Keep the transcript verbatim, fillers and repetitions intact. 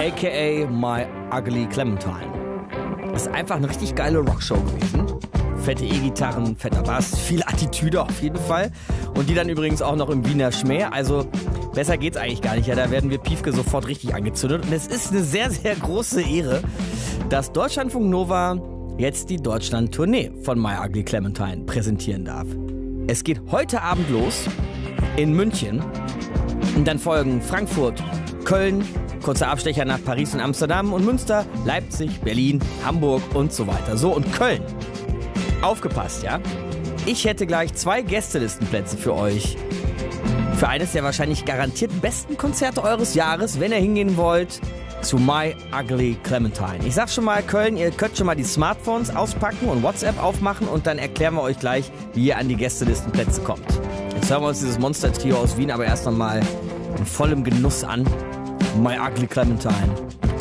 aka My Ugly Clementine. Das ist einfach eine richtig geile Rockshow gewesen. Fette E-Gitarren, fetter Bass, viel Attitüde auf jeden Fall. Und die dann übrigens auch noch im Wiener Schmäh. Also besser geht's eigentlich gar nicht. Ja, da werden wir Piefke sofort richtig angezündet. Und es ist eine sehr, sehr große Ehre, dass Deutschlandfunk Nova jetzt die Deutschland-Tournee von My Ugly Clementine präsentieren darf. Es geht heute Abend los in München. Und dann folgen Frankfurt, Köln, kurzer Abstecher nach Paris und Amsterdam und Münster, Leipzig, Berlin, Hamburg und so weiter. So, und Köln. Aufgepasst, ja? Ich hätte gleich zwei Gästelistenplätze für euch. Für eines der wahrscheinlich garantiert besten Konzerte eures Jahres, wenn ihr hingehen wollt, zu My Ugly Clementine. Ich sag schon mal, Köln, ihr könnt schon mal die Smartphones auspacken und WhatsApp aufmachen und dann erklären wir euch gleich, wie ihr an die Gästelistenplätze kommt. Jetzt hören wir uns dieses Monster-Trio aus Wien aber erst noch mal in vollem Genuss an. My Ugly Clementine.